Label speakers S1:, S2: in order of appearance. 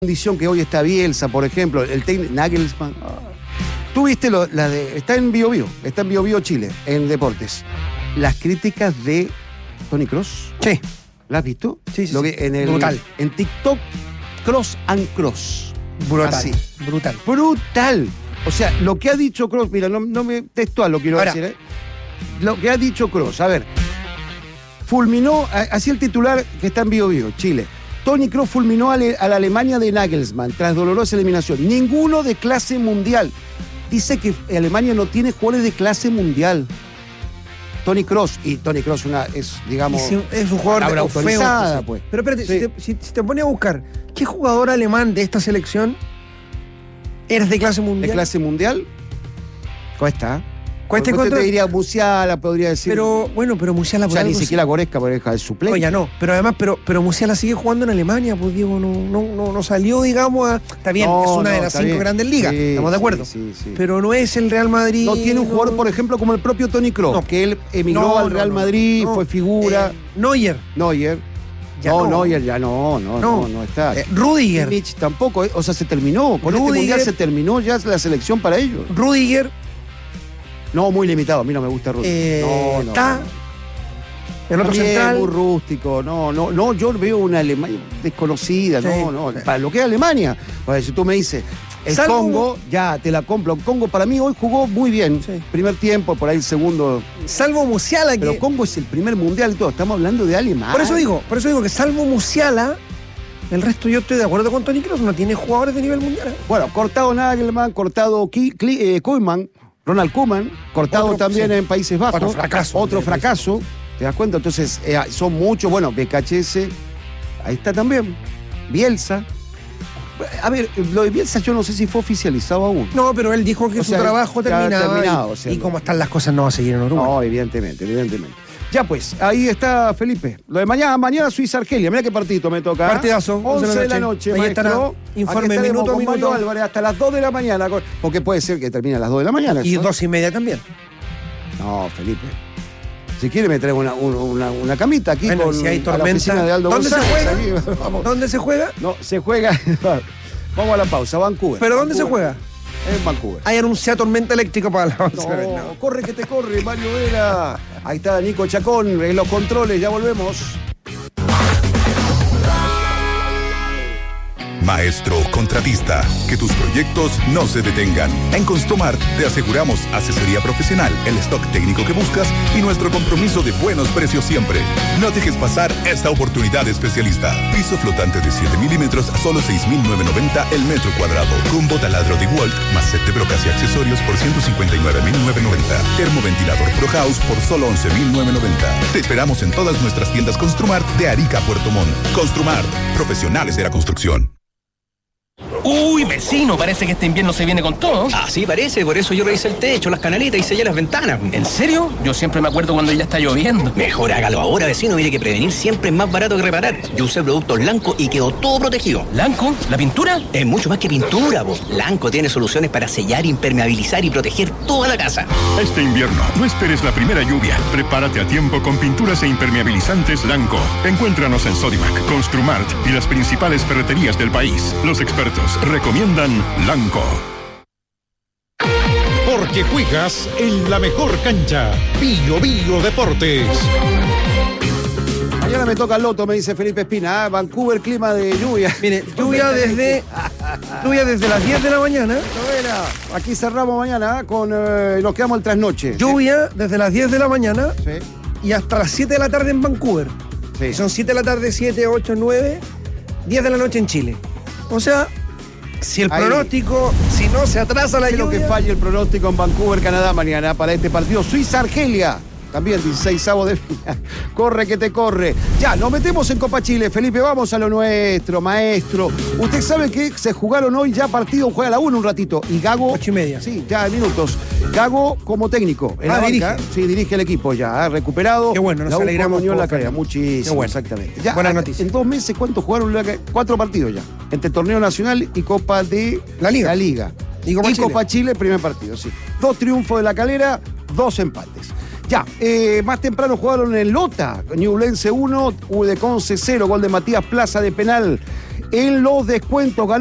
S1: condición que hoy está Bielsa, por ejemplo, el técnico Nagelsmann. Tú viste está en Bio Chile, en Deportes. Las críticas de Toni Kroos.
S2: Sí.
S1: ¿Las has visto?
S2: Sí.
S1: Brutal. En TikTok, Kroos and Kroos.
S2: Brutal.
S1: Así.
S2: Brutal.
S1: O sea, lo que ha dicho Kroos, mira, no me textual lo quiero decir, ¿eh? Lo que ha dicho Kroos, a ver. Fulminó, así el titular que está en Bio Chile. Toni Kroos fulminó a la Alemania de Nagelsmann tras dolorosa eliminación. Ninguno de clase mundial. Dice que Alemania no tiene jugadores de clase mundial. Toni Kroos es, digamos,
S2: es un jugador
S1: autorizada,
S2: feo,
S1: pues.
S2: Pero espérate,
S1: Sí.
S2: si te pones a buscar, ¿qué jugador alemán de esta selección eres de clase mundial?
S1: ¿De clase mundial? Cuesta.
S2: Cuesta
S1: Usted te diría Musiala, podría decir.
S2: Pero Musiala por
S1: o sea,
S2: algo
S1: ni siquiera Goretzka, por ejemplo, es suplente.
S2: No, ya no. Pero además, pero Musiala sigue jugando en Alemania, pues Diego, no salió, digamos, está bien, es una de las 5 grandes ligas, estamos de acuerdo.
S1: Sí.
S2: Pero no es el Real Madrid.
S1: No tiene un jugador, por ejemplo, como el propio Toni Kroos, que él emigró al Real Madrid, fue figura.
S2: Neuer.
S1: Neuer ya no está.
S2: Rudiger.
S1: Kimmich tampoco, o sea, se terminó. Con este mundial se terminó ya la selección para ellos.
S2: Rudiger.
S1: No, muy limitado. A mí no me gusta Rudiger.
S2: Está el otro
S1: también
S2: central.
S1: Muy rústico. No, yo veo una Alemania desconocida.
S2: Sí.
S1: Para lo que es Alemania. Pues si tú me dices, Congo, ya te la compro. Congo para mí hoy jugó muy bien.
S2: Sí.
S1: Primer tiempo, por ahí el segundo.
S2: Salvo Musiala,
S1: Pero Congo es el primer mundial y todo. Estamos hablando de Alemania.
S2: Por eso digo que salvo Musiala, el resto yo estoy de acuerdo con Toni Kroos, no tiene jugadores de nivel mundial.
S1: Bueno, cortado Nagelman, cortado Koeman, Ronald Koeman, cortado también en Países Bajos. Otro fracaso. ¿Te das cuenta? Entonces, son muchos. Bueno, BKHS, ahí está también. Bielsa. A ver, lo de Bielsa yo no sé si fue oficializado aún.
S2: No, pero él dijo que su trabajo terminaba. Y como están las cosas no va a seguir en Uruguay.
S1: No, evidentemente. Ya pues, ahí está Felipe. Lo de mañana Suiza-Argelia. Mira qué partidito me toca.
S2: Partidazo.
S1: 11 de la noche,
S2: ahí
S1: maestro.
S2: estará. Informe minuto a minuto.
S1: Mario Álvarez hasta las 2 de la mañana. Porque puede ser que termine a las 2 de la mañana.
S2: Y 2:30 también.
S1: No, Felipe. Si quiere me traigo una camita aquí
S2: bueno,
S1: con
S2: si hay
S1: la
S2: tormenta.
S1: oficina de Aldo
S2: ¿Dónde
S1: González.
S2: se juega? ¿Dónde se juega?
S1: No, se juega. Vamos a la pausa, Vancouver.
S2: ¿Pero dónde se juega?
S1: En Vancouver.
S2: Hay anunciada tormenta eléctrica para la
S1: No, corre que te corre, Mario Vera. Ahí está Nico Chacón en los controles, ya volvemos.
S3: Maestro contratista, que tus proyectos no se detengan. En Construmart te aseguramos asesoría profesional, el stock técnico que buscas y nuestro compromiso de buenos precios siempre. No dejes pasar esta oportunidad especialista. Piso flotante de 7 milímetros a solo 6.990 el metro cuadrado. Combo taladro de Walt más set de brocas y accesorios por 159.990. Termoventilador Pro House por solo 11.990. Te esperamos en todas nuestras tiendas Construmart de Arica a Puerto Montt. Construmart, profesionales de la construcción.
S4: Uy, vecino, parece que este invierno se viene con todo.
S5: Ah, sí, parece, por eso yo revisé el techo, las canaletas y sellé las ventanas.
S4: ¿En serio? Yo siempre me acuerdo cuando ya está lloviendo.
S5: Mejor hágalo ahora, vecino, mire que prevenir siempre es más barato que reparar. Yo usé productos Lanco y quedó todo protegido.
S4: ¿Lanco? ¿La pintura?
S5: Es mucho más que pintura, po. Lanco tiene soluciones para sellar, impermeabilizar y proteger toda la casa.
S6: Este invierno, no esperes la primera lluvia. Prepárate a tiempo con pinturas e impermeabilizantes Lanco. Encuéntranos en Sodimac, Construmart y las principales ferreterías del país. Los expertos recomiendan Lanco.
S7: Porque juegas en la mejor cancha. Bio Deportes.
S1: Mañana me toca el loto, me dice Felipe Espina. Vancouver, clima de lluvia.
S2: Mire, lluvia desde las 10 de la mañana.
S1: Aquí cerramos mañana nos quedamos el trasnoche.
S2: Lluvia desde las 10 de la mañana
S1: Sí.
S2: y hasta las 7 de la tarde en Vancouver.
S1: Sí.
S2: Son 7 de la tarde, 7, 8, 9, 10 de la noche en Chile. O sea, si el
S1: Ahí.
S2: pronóstico, si no se atrasa la
S1: Quiero
S2: lluvia...
S1: que falle el pronóstico en Vancouver, Canadá, mañana para este partido. Suiza-Argelia. También 16avo de final. Corre que te corre. Ya, nos metemos en Copa Chile. Felipe, vamos a lo nuestro, maestro. Usted sabe que se jugaron hoy ya partido, juega la 1 un ratito. Y Gago...
S2: 8:30.
S1: Sí, ya minutos. Gago como técnico. En la banca. Sí, dirige el equipo ya. Recuperado.
S2: Qué bueno, nos
S1: la
S2: alegramos
S1: Unión La
S2: todos,
S1: Calera.
S2: Fernando.
S1: Muchísimo,
S2: Qué bueno.
S1: exactamente. Ya,
S2: Buenas noticias.
S1: En 2 meses, ¿cuántos jugaron? 4 partidos ya. Entre Torneo Nacional y Copa de
S2: La Liga.
S1: Y Copa Chile, primer partido, sí. 2 triunfos de La Calera, 2 empates. Ya, más temprano jugaron en Lota, Ñublense 1, UD Conce 0, gol de Matías Plaza de penal. En los descuentos